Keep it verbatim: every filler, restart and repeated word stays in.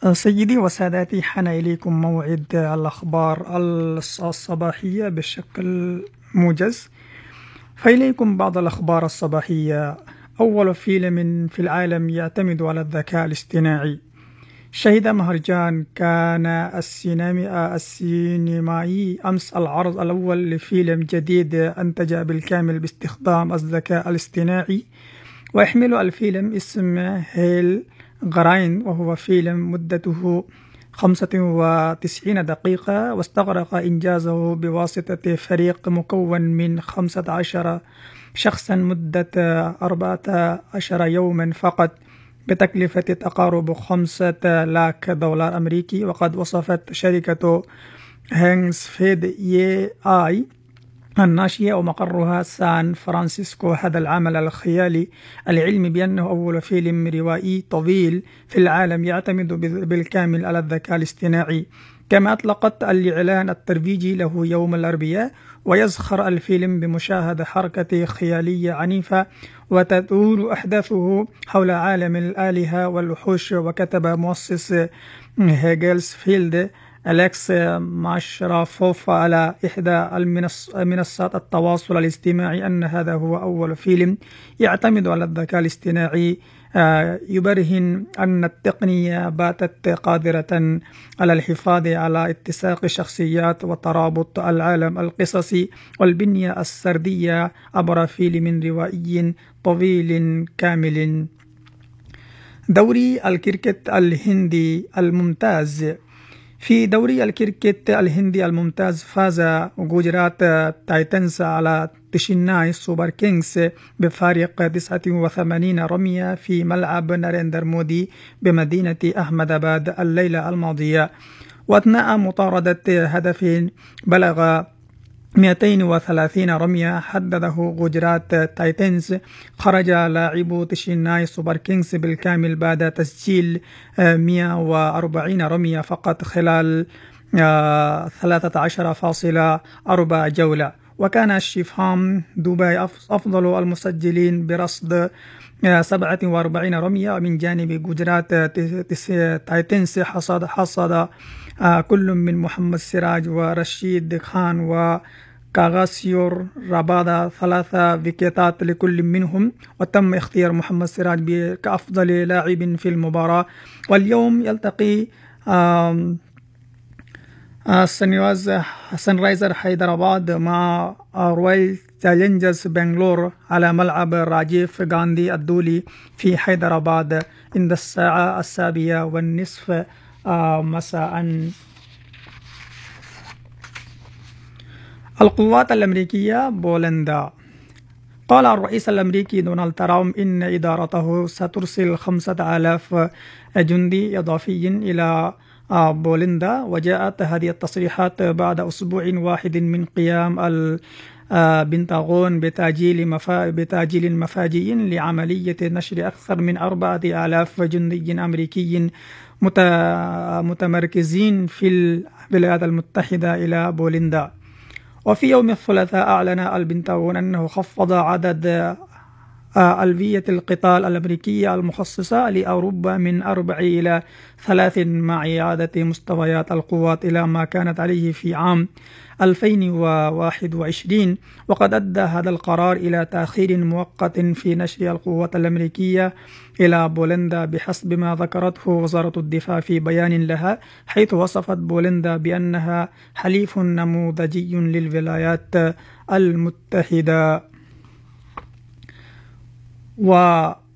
سيدي وسادتي، حان إليكم موعد الأخبار الصباحية بشكل موجز. فإليكم بعض الأخبار الصباحية. أول فيلم في العالم يعتمد على الذكاء الاصطناعي. شهد مهرجان كان السينمائي السينمائي أمس العرض الأول لفيلم جديد أنتج بالكامل باستخدام الذكاء الاصطناعي، ويحمل الفيلم اسم هيل غراين، وهو فيلم مدته خمسة وتسعين دقيقة، واستغرق إنجازه بواسطة فريق مكون من خمسة عشر شخصا مدة أربعة عشر يوما فقط، بتكلفة تقارب خمسة لاك دولار أمريكي. وقد وصفت شركة هانجز فيد اي اي الناشئة ومقرها سان فرانسيسكو هذا العمل الخيالي العلمي بأنه أول فيلم روائي طويل في العالم يعتمد بالكامل على الذكاء الاصطناعي. كما أطلقت الإعلان الترويجي له يوم الأربعاء، ويزخر الفيلم بمشاهدة حركة خيالية عنيفة وتدور أحداثه حول عالم الآلهة والوحوش. وكتب مؤسس هيجلز فيلد أليكس ماشرافوف على إحدى منصات التواصل الاجتماعي أن هذا هو أول فيلم يعتمد على الذكاء الاصطناعي، يبرهن أن التقنية باتت قادرة على الحفاظ على اتساق الشخصيات وترابط العالم القصصي والبنية السردية عبر فيلم روائي طويل كامل. دوري الكريكت الهندي الممتاز. في دوري الكريكت الهندي الممتاز، فاز جوجرات تايتنز على تشيناي سوبر كينجز بفارق تسعة وثمانين رمية في ملعب ناريندر مودي بمدينة أحمداباد الليلة الماضية. وأثناء مطاردة هدف بلغ مئتين وثلاثين رمية حدده جوجرات تايتنز، خرج لاعبو تشيناي سوبر كينجز بالكامل بعد تسجيل مئة وأربعين رمية فقط خلال ثلاثة عشر فاصلة أربعة جولة. وكان شيفهام دوبي أفضل المسجلين برصد سبعة وأربعين رمية. من جانب جوجرات تايتنز حصد حصد كل من محمد سراج ورشيد خان وكاغاسيور رابادا ثلاثة فيكيتات لكل منهم، وتم اختيار محمد سراج كأفضل لاعب في المباراة. واليوم يلتقي سان رايزر حيدراباد مع رويال تشالنجرز بنغلور على ملعب راجيف غاندي الدولي في حيدراباد عند الساعة السابعة والنصف مساء. القوات الأمريكية بولندا. قال الرئيس الأمريكي دونالد ترامب إن إدارته سترسل خمسة آلاف جندي إضافي إلى بولندا. وجاءت هذه التصريحات بعد أسبوع واحد من قيام البنتاغون بتأجيل مفا... بتأجيل مفاجئ لعملية نشر أكثر من أربعة آلاف جندي أمريكي مت... متمركزين في الولايات المتحدة إلى بولندا. وفي يوم الثلاثاء أعلن البنتاغون أنه خفض عدد ألوية القتال الأمريكية المخصصة لأوروبا من أربع إلى ثلاث، مع إعادة مستويات القوات إلى ما كانت عليه في عام ألفين وواحد وعشرين. وقد أدى هذا القرار إلى تأخير مؤقت في نشر القوات الأمريكية إلى بولندا بحسب ما ذكرته وزارة الدفاع في بيان لها، حيث وصفت بولندا بأنها حليف نموذجي للولايات المتحدة. و